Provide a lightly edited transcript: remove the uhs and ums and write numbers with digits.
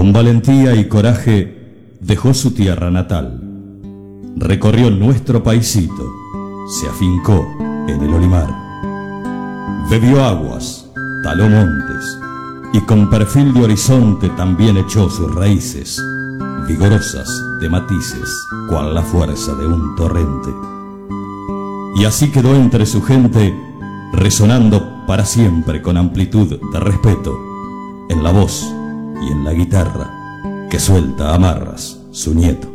Con valentía y coraje dejó su tierra natal, recorrió nuestro paisito, se afincó en el olimar, bebió aguas, taló montes y con perfil de horizonte también echó sus raíces, vigorosas de matices, cual la fuerza de un torrente. Y así quedó entre su gente, resonando para siempre con amplitud de respeto, en la voz y en la guitarra que suelta a marras su nieto.